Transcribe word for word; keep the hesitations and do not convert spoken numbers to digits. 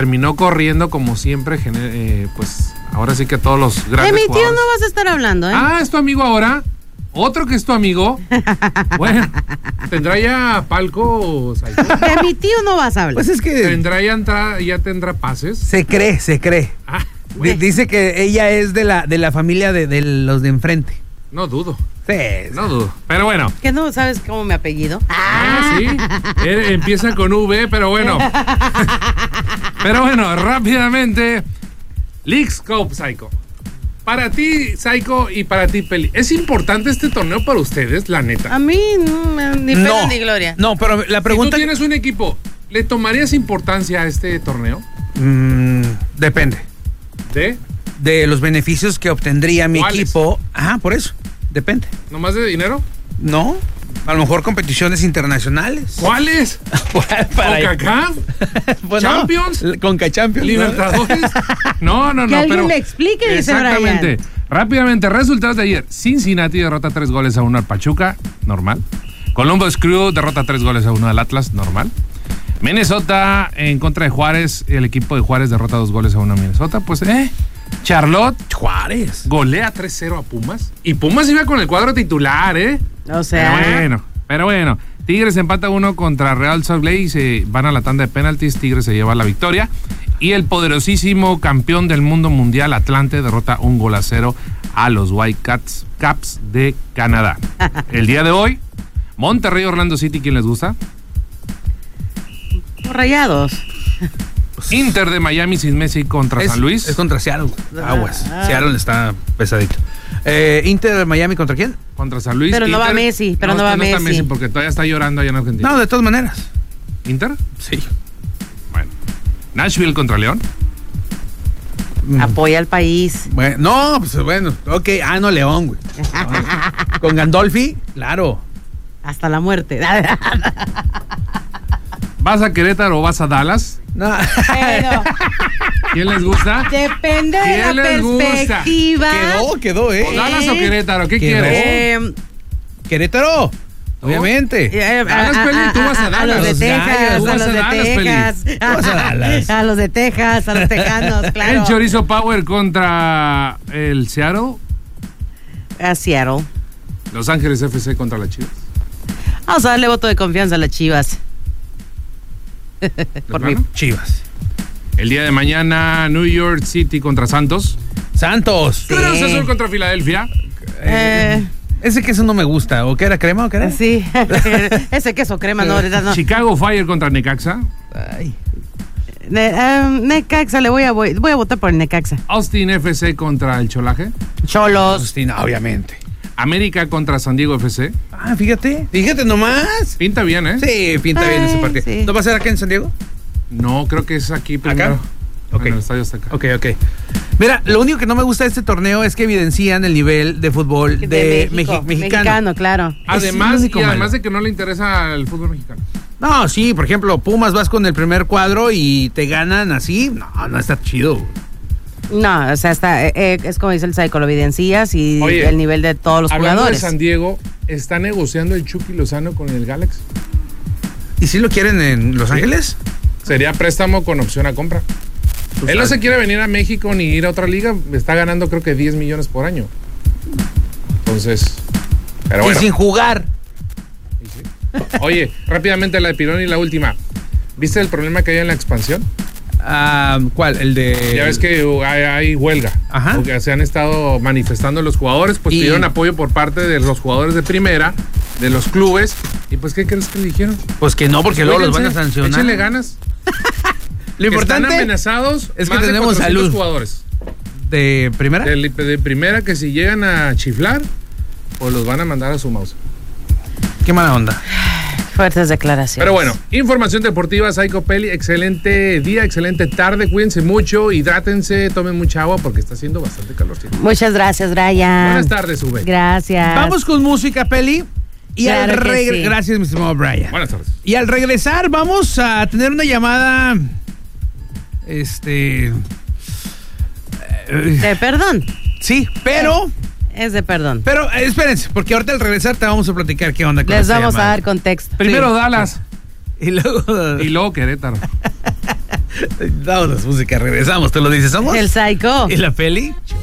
terminó corriendo como siempre, eh, pues ahora sí que todos los grandes De mi tío jugadores. no vas a estar hablando, ¿eh? Ah, es tu amigo ahora. Otro que es tu amigo. Bueno, ¿tendrá ya palco? Saico? De mi tío no vas a hablar. Pues es que ¿Tendrá ya entrada, ya tendrá pases? se cree, se cree. Ah, D- bueno, dice que ella es de la, de la familia de, de los de enfrente. no dudo, Sí. no dudo. Pero bueno. ¿Que no sabes cómo mi apellido? Ah, sí. Él empieza con V, pero bueno. Pero bueno, rápidamente. Leagues Cup, Psycho. Para ti, Psycho, y para ti, Peli. ¿Es importante este torneo para ustedes, la neta? A mí no, me- ni pena No, ni gloria. no, pero la pregunta... Si tú tienes un equipo, ¿le tomarías importancia a este torneo? Mm, depende ¿De? de los beneficios que obtendría mi ¿Cuáles? equipo. Ajá, por eso. Depende. ¿Nomás de dinero? No, a lo mejor competiciones internacionales. ¿Cuáles? Para- ¿CONCACAF? Pues no, ¿Champions? Conca Champions. ¿no? ¿Libertadores? No, no, no. Que alguien pero le explique, dice exactamente. Brian. Rápidamente, resultados de ayer. Cincinnati derrota tres goles a uno al Pachuca, normal. Columbus Crew derrota tres goles a uno al Atlas, normal. Minnesota en contra de Juárez, el equipo de Juárez derrota dos goles a uno a Minnesota. Pues, eh. Charlotte Juárez. golea tres cero a Pumas. Y Pumas iba con el cuadro titular, ¿eh? O sea, Pero bueno, pero bueno. Tigres empata uno contra Real Salt Lake y se van a la tanda de penaltis. Tigres se lleva la victoria. Y el poderosísimo campeón del mundo mundial, Atlante, derrota un gol a cero a los Whitecaps Caps de Canadá. El día de hoy, Monterrey, Orlando City, ¿quién les gusta? Rayados. Inter de Miami sin Messi contra Es, San Luis. es contra Seattle. Aguas. Ah. Seattle está pesadito. Eh, Inter de Miami contra quién? Contra San Luis. Pero no va Inter- Messi, pero no va está Messi. Messi porque todavía está llorando allá en Argentina. No, de todas maneras. ¿Inter? Sí. Bueno. Nashville contra León. Apoya al país. Bueno, no, pues bueno. Ok, ah, no, León, güey. No, con Gandolfi, claro. Hasta la muerte. ¿Vas a Querétaro o vas a Dallas? No. Pero ¿Quién les gusta? depende de ¿Quién la les gusta? perspectiva. Quedó, quedó, ¿eh? ¿O Dallas o Querétaro? ¿Qué Quedó. quieres? Eh, Querétaro. Obviamente. eh, Dallas, a- Peli, a- tú vas a a- Dallas. A los de Los gallos, Texas, tú a vas los a de Dallas, Peli. Texas. Tú vas a Dallas. A los de Texas, a los tejanos, claro. El Chorizo Power contra el Seattle. A Seattle. Los Ángeles F C contra las Chivas. Vamos a darle voto de confianza a las Chivas. Por ¿De mí. plano? Chivas. El día de mañana, New York City contra Santos. Santos. Sí. Cruz Azul contra Filadelfia. Eh, Ese queso no me gusta. ¿O qué era? ¿Crema o qué era? sí. Ese queso crema, no, ahorita no. Chicago Fire contra Necaxa. Ay. Ne- eh, Necaxa, le voy a, voy, voy a votar por el Necaxa. Austin F C contra el Cholaje. Cholos. Agustina, obviamente. América contra San Diego F C. Ah, fíjate. Fíjate nomás. Pinta bien, ¿eh? Sí, pinta bien ese Ay, partido. sí. ¿No va a ser acá en San Diego? No, creo que es aquí primero. Ok. En el estadio está acá. Ok, ok. Mira, lo único que no me gusta de este torneo es que evidencian el nivel de fútbol de, De México, mexi- mexicano. mexicano, claro. Además, Es y lo único malo. además de que no le interesa el fútbol mexicano. No, sí, por ejemplo, Pumas vas con el primer cuadro y te ganan así. No, no está chido. No, o sea, está, eh, eh, es como dice el Psycho, lo evidencias y Oye, el nivel de todos los Hablando jugadores. de San Diego, está negociando el Chucky Lozano con el Galaxy. ¿Y si lo quieren en Los Ángeles? Sería préstamo con opción a compra. Él no se quiere venir a México ni ir a otra liga. Está ganando creo que diez millones por año. Entonces, pero bueno. Y sin jugar. Oye, rápidamente la de Pirón y la última. ¿Viste el problema que hay en la expansión? Ah, ¿cuál? El de... Ya ves que hay, hay huelga. Ajá. Porque se han estado manifestando los jugadores, pues Y- pidieron apoyo por parte de los jugadores de primera, de los clubes. Y pues, ¿qué crees que le dijeron? Pues que no, porque luego los van a Cuídense, sancionar. Échenle ganas. Lo importante Están amenazados es que más de tenemos cuatrocientos salud. jugadores. ¿De primera? De, de primera que si llegan a chiflar, pues los van a mandar a su mouse. Qué mala onda. Fuertes declaraciones. Pero bueno, información deportiva, Psycho Peli, excelente día, excelente tarde, cuídense mucho, hidrátense, tomen mucha agua porque está haciendo bastante calor. Muchas gracias, Brian. Buenas tardes, Ube. Gracias. Vamos con música, Peli. Y Claro al que regre- sí. Gracias, mi estimado Brian. Buenas tardes. Y al regresar vamos a tener una llamada... Este... eh, De perdón. Sí, pero... Es de perdón. Pero eh, espérense, porque ahorita al regresar te vamos a platicar qué onda con Les esta vamos a llamada. dar contexto. Primero Dallas Y luego... y luego Querétaro. Vámonos, música, regresamos. ¿Tú lo dices? ¿Somos? El Psycho. ¿Y la peli?